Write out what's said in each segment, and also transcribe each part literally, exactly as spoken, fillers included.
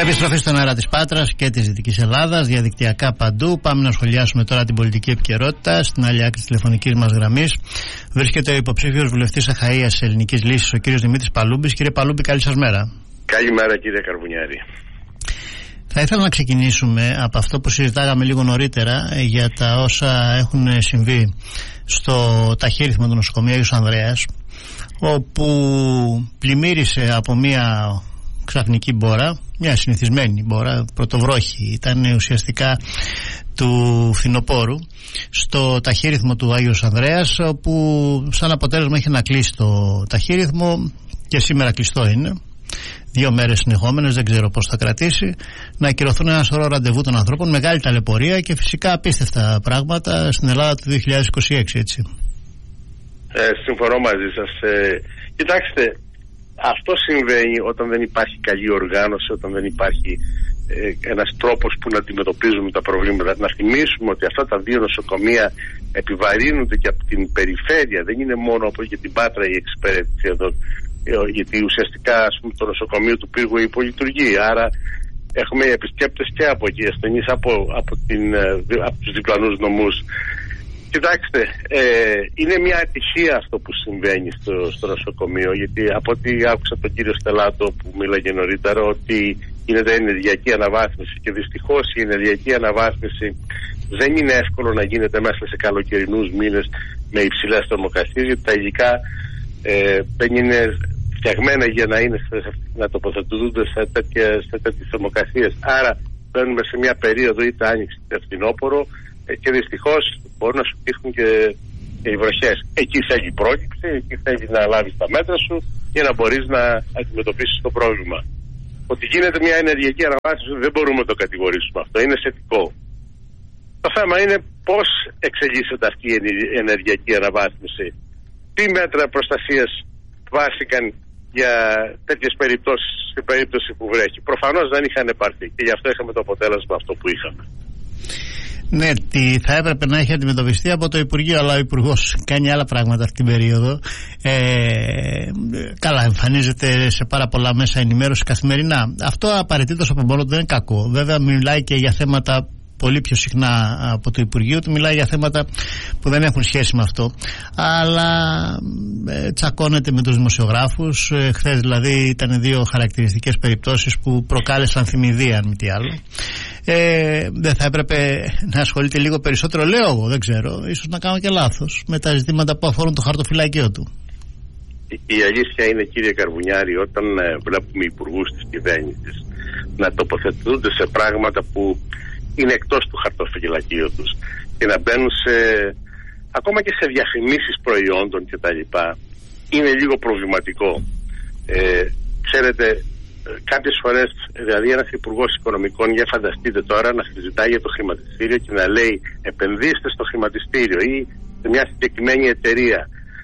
Επιστροφή στον αέρα της Πάτρας και της Δυτικής Ελλάδας, διαδικτυακά παντού. Πάμε να σχολιάσουμε τώρα την πολιτική επικαιρότητα. Στην άλλη άκρη της τηλεφωνικής μας γραμμής βρίσκεται ο υποψήφιος βουλευτής Αχαΐας Ελληνικής Λύσης, ο κύριος Δημήτρης Παλούμπης. Κύριε Παλούμπη, καλή σας μέρα. Καλημέρα, κύριε Καρβουνιάρη. Θα ήθελα να ξεκινήσουμε από αυτό που συζητάγαμε λίγο νωρίτερα για τα όσα έχουν συμβεί στο ταχύρυθμο του νοσοκομείου Άγιος Ανδρέας, όπου πλημμύρισε από μια ξαφνική μπόρα, μια συνηθισμένη μπόρα, πρωτοβρόχη, ήταν ουσιαστικά του φθινοπόρου, στο ταχύρυθμο του Άγιος Ανδρέας, όπου σαν αποτέλεσμα είχε να κλείσει το ταχύρυθμο και σήμερα κλειστό είναι. Δύο μέρες συνεχόμενες, δεν ξέρω πώς θα κρατήσει, να ακυρωθούν ένα σωρό ραντεβού των ανθρώπων, μεγάλη ταλαιπωρία και φυσικά απίστευτα πράγματα στην Ελλάδα του δύο χιλιάδες είκοσι έξι, έτσι. Ε, συμφωνώ μαζί σας. Ε, κοιτάξτε, αυτό συμβαίνει όταν δεν υπάρχει καλή οργάνωση, όταν δεν υπάρχει ε, ένας τρόπος που να αντιμετωπίζουμε τα προβλήματα. Να θυμίσουμε ότι αυτά τα δύο νοσοκομεία επιβαρύνονται και από την περιφέρεια, δεν είναι μόνο από και την Πάτρα η εξυπηρέτηση εδώ. Γιατί ουσιαστικά, ας πούμε, το νοσοκομείο του Πύργου υπολειτουργεί. Άρα έχουμε επισκέπτες και από εκεί, ασθενείς από, από, την, από τους διπλανούς νομούς. Κοιτάξτε, ε, είναι μια ατυχία αυτό που συμβαίνει στο, στο νοσοκομείο, γιατί από ό,τι άκουσα τον κύριο Στελάτο που μίλαγε νωρίτερα, ότι γίνεται ενεργειακή αναβάθμιση, και δυστυχώς η ενεργειακή αναβάθμιση δεν είναι εύκολο να γίνεται μέσα σε καλοκαιρινούς μήνες με υψηλές θερμοκρασίες, γιατί τα υλικά ε, δεν είναι φτιαγμένα για να, είναι, να τοποθετούνται σε τέτοιες, σε τέτοιες θερμοκρασίες. Άρα μπαίνουμε σε μια περίοδο είτε άνοιξη είτε φθινόπωρο, ε, και δυστυχώς μπορούν να σου τύχουν και, και οι βροχές. Εκεί θέλει πρόληψη, εκεί θέλει να λάβεις τα μέτρα σου για να μπορείς να αντιμετωπίσεις το πρόβλημα. Ότι γίνεται μια ενεργειακή αναβάθμιση δεν μπορούμε να το κατηγορήσουμε αυτό, είναι θετικό. Το θέμα είναι πώς εξελίσσεται αυτή η ενεργειακή αναβάθμιση. Τι μέτρα προστασίας βάστηκαν για τέτοιες περιπτώσεις, στην περίπτωση που βρέχει. Προφανώς δεν είχαν πάρθει και γι' αυτό είχαμε το αποτέλεσμα αυτό που είχαμε. Ναι, τι θα έπρεπε να έχει αντιμετωπιστεί από το Υπουργείο, αλλά ο Υπουργός κάνει άλλα πράγματα αυτή την περίοδο. Ε, καλά, εμφανίζεται σε πάρα πολλά μέσα ενημέρωση καθημερινά. Αυτό απαραίτητος από μόνο του δεν είναι κακό. Βέβαια, μιλάει και για θέματα πολύ πιο συχνά από το Υπουργείο του, μιλάει για θέματα που δεν έχουν σχέση με αυτό, αλλά ε, τσακώνεται με τους δημοσιογράφους. ε, χθες δηλαδή ήταν δύο χαρακτηριστικές περιπτώσεις που προκάλεσαν θυμηδία, αν μη τι άλλο. Ε, δεν θα έπρεπε να ασχολείται λίγο περισσότερο, λέω εγώ, δεν ξέρω, ίσως να κάνω και λάθος, με τα ζητήματα που αφορούν το χαρτοφυλάκιο του. Η αλήθεια είναι, κύριε Καρβουνιάρη, όταν ε, βλέπουμε υπουργούς της κυβέρνησης να τοποθετούνται σε πράγματα που είναι εκτός του χαρτοφυλακίου τους και να μπαίνουν σε, ακόμα και σε διαφημίσεις προϊόντων κτλ, είναι λίγο προβληματικό. Ε, ξέρετε, κάποιες φορές, δηλαδή ένας υπουργός οικονομικών, για φανταστείτε τώρα, να συζητάει για το χρηματιστήριο και να λέει επενδύστε στο χρηματιστήριο ή σε μια συγκεκριμένη εταιρεία.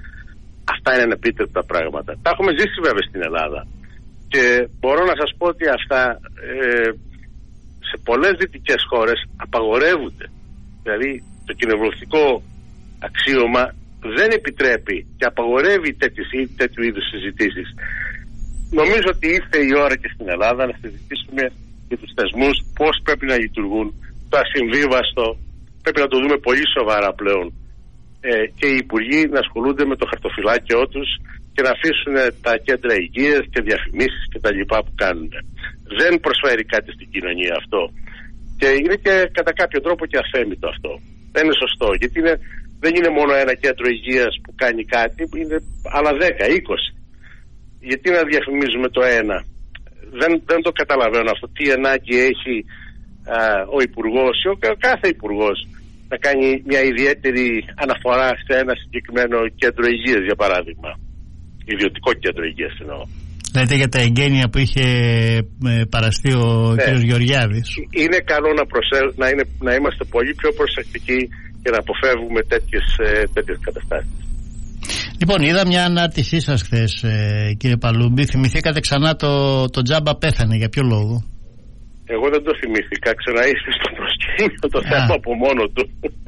Αυτά είναι ανεπίτρεπτα πράγματα. Τα έχουμε ζήσει βέβαια στην Ελλάδα και μπορώ να σας πω ότι αυτά ε, σε πολλές δυτικές χώρες απαγορεύονται. Δηλαδή το κοινοβουλευτικό αξίωμα δεν επιτρέπει και απαγορεύει τέτοιες, τέτοιου είδους συζητήσεις. Νομίζω ότι ήρθε η ώρα και στην Ελλάδα να συζητήσουμε για τους θεσμούς πώς πρέπει να λειτουργούν. Το ασυμβίβαστο πρέπει να το δούμε πολύ σοβαρά πλέον. Ε, και οι υπουργοί να ασχολούνται με το χαρτοφυλάκιό τους και να αφήσουν τα κέντρα υγείας και διαφημίσεις και τα λοιπά που κάνουν. Δεν προσφέρει κάτι στην κοινωνία αυτό. Και είναι και κατά κάποιο τρόπο και αθέμητο αυτό. Δεν είναι σωστό, γιατί είναι, δεν είναι μόνο ένα κέντρο υγείας που κάνει κάτι, είναι άλλα δέκα, είκοσι. Γιατί να διαφημίζουμε το ένα? Δεν, δεν το καταλαβαίνω αυτό. Τι ανάγκη έχει α, ο υπουργός ή ο κάθε υπουργός να κάνει μια ιδιαίτερη αναφορά σε ένα συγκεκριμένο κέντρο υγείας, για παράδειγμα. Ιδιωτικό κέντρο υγείας εννοώ. Λέτε για τα εγγένεια που είχε παραστεί ο ναι. κ. Γεωργιάδης. Είναι καλό να, προσε... να, είναι... να είμαστε πολύ πιο προσεκτικοί και να αποφεύγουμε τέτοιες, τέτοιες καταστάσεις. Λοιπόν, είδα μια ανάρτησή σας χθες, ε, κύριε Παλούμπη. Θυμηθήκατε ξανά το, το Τζάμπα πέθανε. Για ποιο λόγο? Εγώ δεν το θυμήθηκα. Ξαναήρθε στο προσκήνιο το Α. θέμα από μόνο του.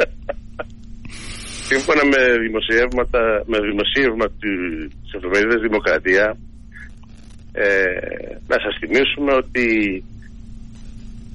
Σύμφωνα με δημοσιεύματα, με δημοσίευμα της εφημερίδας Δημοκρατία, ε, να σας θυμίσουμε ότι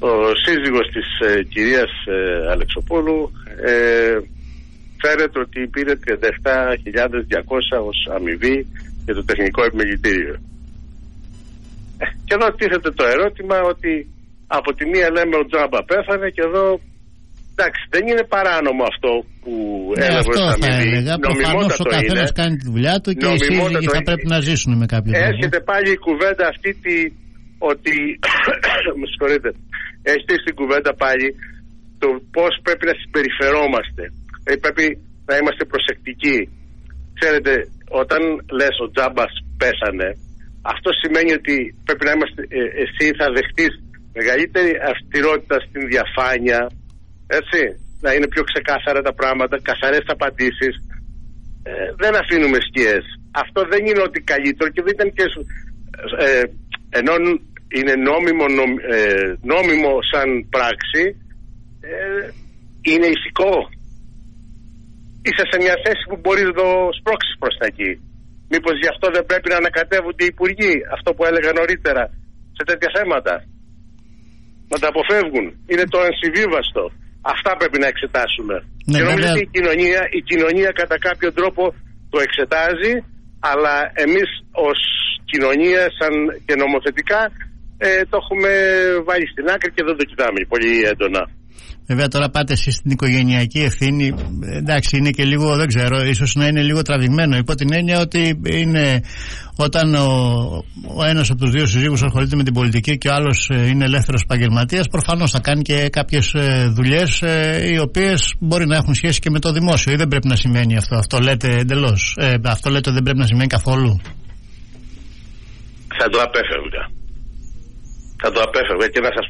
ο σύζυγος της ε, κυρίας ε, Αλεξοπούλου ε, φέρεται ότι πήρε τριάντα επτά χιλιάδες διακόσια ως αμοιβή για το τεχνικό επιμελητήριο. Ε, και εδώ τίθεται το ερώτημα ότι από τη μία λέμε ο Τζάμπα πέθανε και εδώ εντάξει, δεν είναι παράνομο αυτό που ναι, έλαβε ως αμοιβή. Προφανώς ο καθένας κάνει τη δουλειά του και οι σύζυγοι θα πρέπει να ζήσουν με κάποιο τρόπο. Έρχεται πάλι η κουβέντα αυτή τη, ότι με συγχωρείτε, έχετε στην κουβέντα πάλι το πώς πρέπει να συμπεριφερόμαστε. Δηλαδή πρέπει να είμαστε προσεκτικοί. Ξέρετε, όταν λες ο Τζάμπας πέσανε, αυτό σημαίνει ότι πρέπει να είμαστε, ε, εσύ θα δεχτείς μεγαλύτερη αυστηρότητα στην διαφάνεια, έτσι, να είναι πιο ξεκάθαρα τα πράγματα, καθαρές απαντήσεις, ε, δεν αφήνουμε σκιές. Αυτό δεν είναι ότι καλύτερο και δεν ήταν και ε, ενώ είναι νόμιμο, νομ, ε, νόμιμο σαν πράξη, ε, είναι ηθικό. Είσαι σε μια θέση που μπορείς να το σπρώξεις προς τα εκεί. Μήπως γι' αυτό δεν πρέπει να ανακατεύονται οι υπουργοί, αυτό που έλεγα νωρίτερα, σε τέτοια θέματα. Να τα αποφεύγουν. Είναι το ενσυμβίβαστο. Αυτά πρέπει να εξετάσουμε. Ναι, και νομίζω ότι η κοινωνία, η κοινωνία κατά κάποιο τρόπο το εξετάζει, αλλά εμείς ως κοινωνία σαν και νομοθετικά ε, το έχουμε βάλει στην άκρη και δεν το κοιτάμε πολύ έντονα. Βέβαια τώρα πάτε εσείς στην οικογενειακή ευθύνη, εντάξει είναι και λίγο, δεν ξέρω, ίσως να είναι λίγο τραβηγμένο υπό την έννοια ότι είναι όταν ο, ο ένας από τους δύο συζύγους ασχολείται με την πολιτική και ο άλλος είναι ελεύθερος επαγγελματίας, προφανώς θα κάνει και κάποιες δουλειές οι οποίες μπορεί να έχουν σχέση και με το δημόσιο ή δεν πρέπει να σημαίνει αυτό, αυτό λέτε εντελώς, ε, αυτό λέτε δεν πρέπει να σημαίνει καθόλου. Θα το απέφευγα. Θα το απέφευγα και να σας